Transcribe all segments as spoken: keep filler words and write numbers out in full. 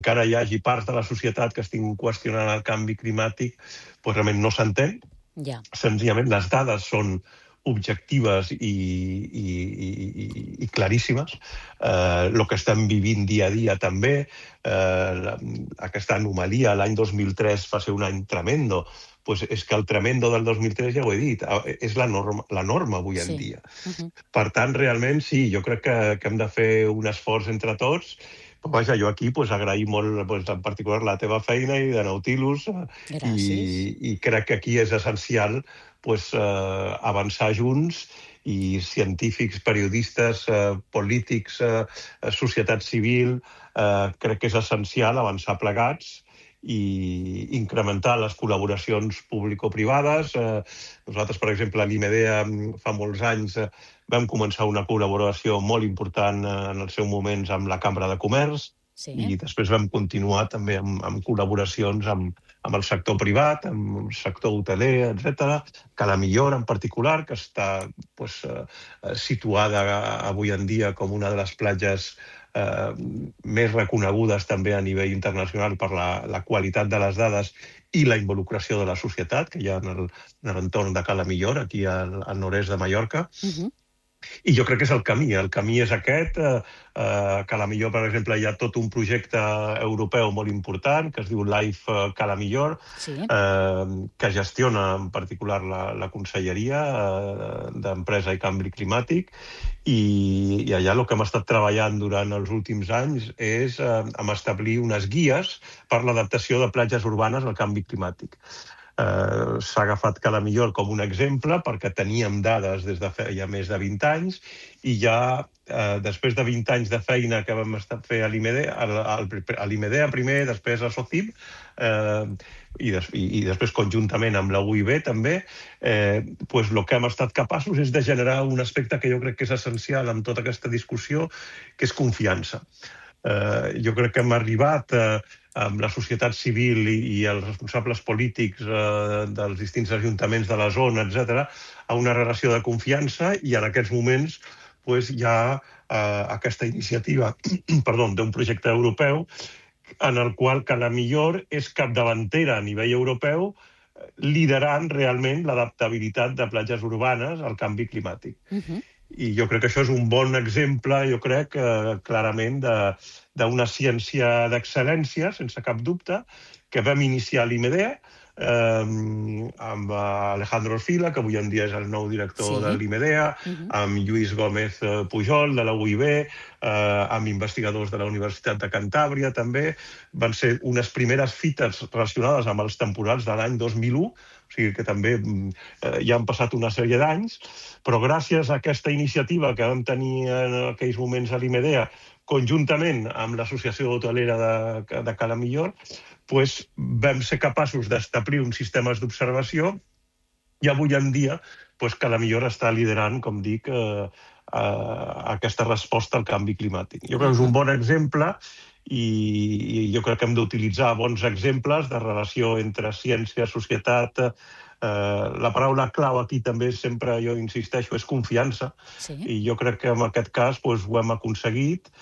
encara hi hagi parts de la societat que estiguin qüestionant el canvi climàtic, doncs realment no s'entén. Ja. Senzillament les dades són objectives i, i, i, i claríssimes. El eh, que estem vivint dia a dia també, eh, aquesta anomalia, l'any dos mil tres va ser un any tremendo, pues és que el tremendo del dos mil tres, ja ho he dit, és la norma, la norma avui en Sí. dia. Uh-huh. Per tant, realment, sí, jo crec que, que hem de fer un esforç entre tots. Però, vaja, jo aquí pues, agraïm molt, pues, en particular, la teva feina i de Nautilus, i, i crec que aquí és essencial pues, eh, avançar junts, i científics, periodistes, eh, polítics, eh, societat civil, eh, crec que és essencial avançar plegats i incrementar les col·laboracions público-privades. Eh, nosaltres, per exemple, a l'IMEDEA fa molts anys eh, vam començar una col·laboració molt important eh, en els seus moments amb la Cambra de Comerç, Sí. i després vam continuar també amb, amb col·laboracions amb, amb el sector privat, amb el sector hoteler, etcètera. Cala Millor, en particular, que està pues, eh, situada avui en dia com una de les platges eh, més reconegudes també a nivell internacional per la, la qualitat de les dades i la involucració de la societat que hi ha en el, en l'entorn de Cala Millor, aquí al, al nord-est de Mallorca. Uh-huh. I jo crec que és el camí. El camí és aquest, eh, que a la millor, per exemple, hi ha tot un projecte europeu molt important que es diu Life Cala Millor, Sí. eh, que gestiona en particular la, la Conselleria eh, d'Empresa i Canvi Climàtic, i, i allà el que hem estat treballant durant els últims anys és eh, amb establir unes guies per l'adaptació de platges urbanes al canvi climàtic. Uh, s'ha agafat Cala Millor com un exemple perquè teníem dades des de feia més de vint anys, i ja uh, després de vint anys de feina que vam estar fer a l'IMEDEA, a l'IMEDEA primer, després a SOCIM, uh, i, des, i, i després conjuntament amb la U I B també, eh, pues el que hem estat capaços és de generar un aspecte que jo crec que és essencial en tota aquesta discussió, que és confiança. Uh, jo crec que hem arribat uh, amb la societat civil i, i els responsables polítics uh, dels distints ajuntaments de la zona, etcètera, a una relació de confiança, i en aquests moments pues, hi ha uh, aquesta iniciativa perdó, d'un projecte europeu en el qual Cala Millor és capdavantera a nivell europeu, liderant realment l'adaptabilitat de platges urbanes al canvi climàtic. Uh-huh. I jo crec que això és un bon exemple, jo crec, eh, clarament, d'una ciència d'excel·lència, sense cap dubte, que vam iniciar a l'IMEDEA, eh, amb Alejandro Orfila, que avui en dia és el nou director Sí. de l'IMEDEA, Uh-huh. amb Lluís Gómez Pujol, de la U I B, eh, amb investigadors de la Universitat de Cantàbria, també. Van ser unes primeres fites relacionades amb els temporals de l'any dos mil u, o sigui que també eh, ja han passat una sèrie d'anys, però gràcies a aquesta iniciativa que vam tenir en aquells moments a l'IMEDEA, conjuntament amb l'Associació Hotelera de, de Cala Millor, pues, vam ser capaços d'establir uns sistemes d'observació, i avui en dia pues, Cala Millor està liderant, com dic, eh, eh, aquesta resposta al canvi climàtic. Jo crec que és un bon exemple, i, i jo crec que hem d'utilitzar bons exemples de relació entre ciència, societat. Eh, la paraula clau aquí també sempre, jo insisteixo, és confiança. Sí. I jo crec que en aquest cas pues, ho hem aconseguit,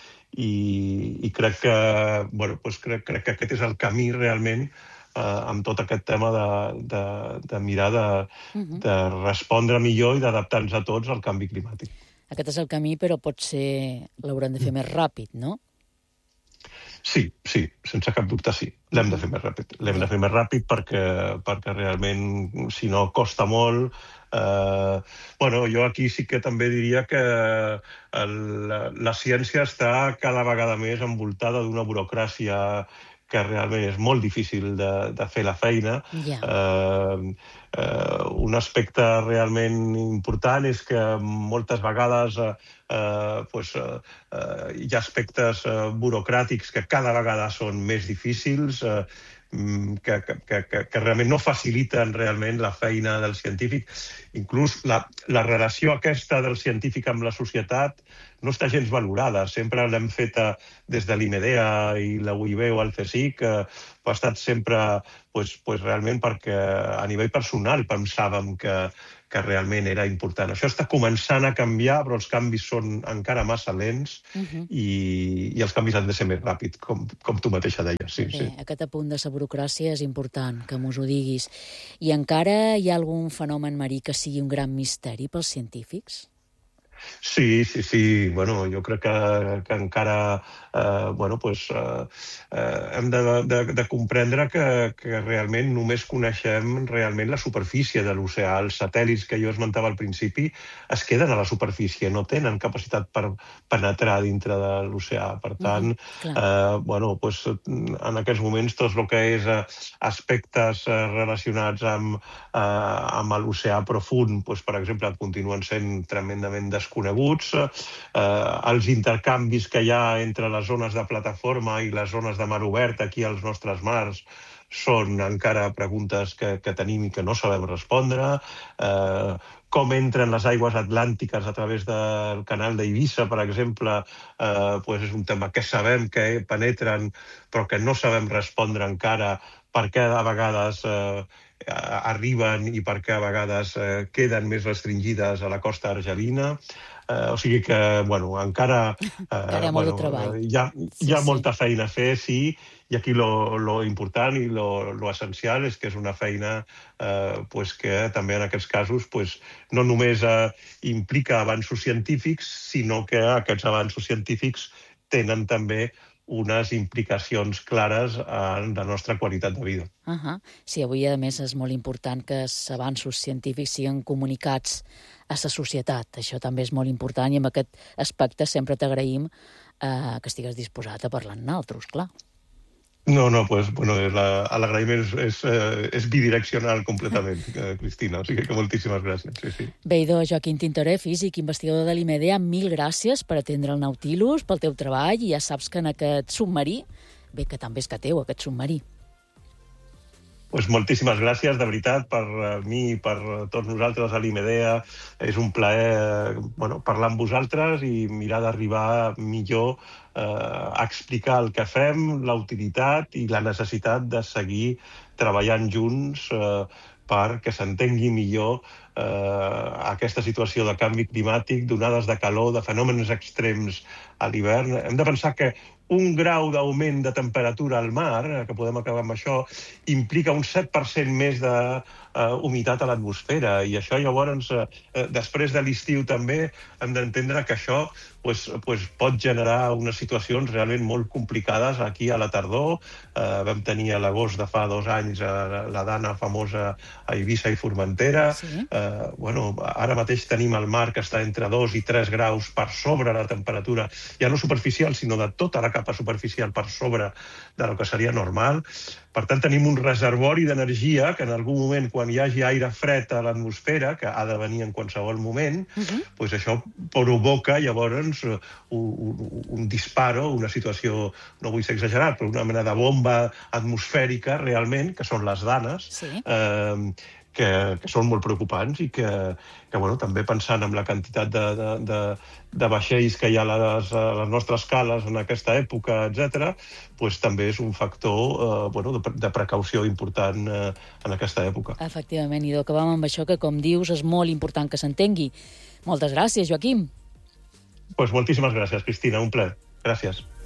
i, i crec, que, bueno, pues, crec, crec que aquest és el camí realment, eh, amb tot aquest tema de, de, de mirar de, Uh-huh. de respondre millor i d'adaptar-nos a tots al canvi climàtic. Aquest és el camí, però potser l'haurem de fer més ràpid, no? Sí, sí, sense cap dubte sí. L'hem de fer més ràpid. L'hem de fer més ràpid perquè, perquè realment, si no, costa molt. Eh, bueno, jo aquí sí que també diria que el, la, la ciència està cada vegada més envoltada d'una burocràcia que realment és molt difícil de, de fer la feina. Ja. Eh, eh, un aspecte realment important és que moltes vegades eh, eh, pues, eh, hi ha aspectes eh, burocràtics que cada vegada són més difícils, eh, que, que, que, que realment no faciliten realment la feina del científic. Inclús la, la relació aquesta del científic amb la societat no està gens valorada. Sempre l'hem feta des de l'IMEDEA i la U I B o el CSIC, eh, ha estat sempre pues, pues, realment perquè a nivell personal pensàvem que, que realment era important. Això està començant a canviar, però els canvis són encara massa lents uh-huh. i, i els canvis han de ser més ràpids, com, com tu mateixa deies. Sí, Bé, sí. Aquest apunt de la burocràcia és important, que mos ho diguis. I encara hi ha algun fenomen marí que sigui un gran misteri pels científics? Sí, sí, sí. Bueno, jo crec que, que encara eh, bueno, pues, eh, eh, hem de, de, de comprendre que, que realment només coneixem realment la superfície de l'oceà. Els satèl·lits que jo esmentava al principi es queden a la superfície, no tenen capacitat per penetrar dintre de l'oceà. Per tant, mm, eh, bueno, pues, en aquests moments tot el que és eh, aspectes eh, relacionats amb, eh, amb l'oceà profund, pues, per exemple, continuen sent tremendament desconeguts coneguts, eh, els intercanvis que hi ha entre les zones de plataforma i les zones de mar obert aquí als nostres mars són encara preguntes que, que tenim i que no sabem respondre. Eh, com entren les aigües atlàntiques a través del canal d'Eivissa, per exemple, eh, pues és un tema que sabem que penetren, però que no sabem respondre encara per què a vegades eh, arriben i per què a vegades eh, queden més restringides a la costa argelina. Eh, o sigui que, bueno, encara, eh, encara hi ha molt bueno, de treball. Hi ha, hi ha sí, molta sí. feina a fer, sí, i aquí lo, lo important i lo, lo essencial és que és una feina eh, pues que també en aquests casos pues, no només eh, implica avanços científics, sinó que aquests avanços científics tenen també unes implicacions clares en la nostra qualitat de vida. Uh -huh. Sí, avui, a més, és molt important que els avanços científics siguin comunicats a la societat. Això també és molt important i en aquest aspecte sempre t'agraïm eh, que estigues disposat a parlar amb nosaltres, clar. No, no, pues, bueno, l'agraïment és, és, és bidireccional completament, Cristina, o sigui que moltíssimes gràcies. Sí, sí. Bé, idò, Joaquim Tintoré, físic, investigador de l'IMEDEA, mil gràcies per atendre el Nautilus, pel teu treball, i ja saps que en aquest submarí, bé, que també és que teu, aquest submarí. Pues moltíssimes gràcies, de veritat, per mi i per tots nosaltres a l'IMEDEA. És un plaer bueno, parlar amb vosaltres i mirar d'arribar millor eh, a explicar el que fem, la utilitat i la necessitat de seguir treballant junts eh, perquè s'entengui millor eh, aquesta situació de canvi climàtic, d'onades de calor, de fenòmens extrems a l'hivern. Hem de pensar que un grau d'augment de temperatura al mar, que podem acabar amb això, implica un set per cent més de uh, humitat a l'atmosfera. I això llavors, uh, després de l'estiu també, hem d'entendre que això pues, pues, pot generar unes situacions realment molt complicades aquí a la tardor. Uh, vam tenir a l'agost de fa dos anys uh, la dana famosa a Eivissa i Formentera. Sí. Uh, bueno, ara mateix tenim el mar que està entre dos i tres graus per sobre la temperatura, ja no superficial, sinó de tota la capa superficial per sobre de lo que seria normal. Per tant, tenim un reservori d'energia que en algun moment, quan hi hagi aire fred a l'atmosfera, que ha de venir en qualsevol moment, uh-huh. pues això provoca llavors un, un, un disparo, una situació, no vull ser exagerat, però una mena de bomba atmosfèrica realment, que són les danes, sí. eh, que, que són molt preocupants i que, que bueno, també pensant en la quantitat de, de, de, de vaixells que hi ha a les, a les nostres cales en aquesta època, etcètera, pues, també és un factor eh, bueno, de, de precaució important eh, en aquesta època. Efectivament, i acabam amb això que, com dius, és molt important que s'entengui. Moltes gràcies, Joaquim. Pues moltíssimes gràcies, Cristina, un plaer. Gràcies.